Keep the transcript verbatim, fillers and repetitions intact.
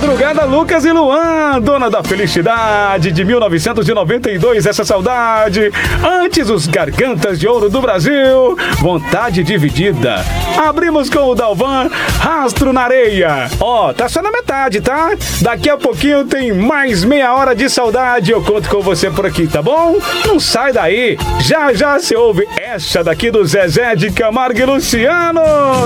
madrugada, Lucas e Luan, dona da felicidade de mil novecentos e noventa e dois, essa saudade. Antes, os Gargantas de Ouro do Brasil, vontade dividida. Abrimos com o Dalvan, Rastro na Areia. Ó, oh, tá só na metade, tá? Daqui a pouquinho tem mais meia hora de saudade. Eu conto com você por aqui, tá bom? Não sai daí. Já já se ouve essa daqui do Zezé de Camargo e Luciano.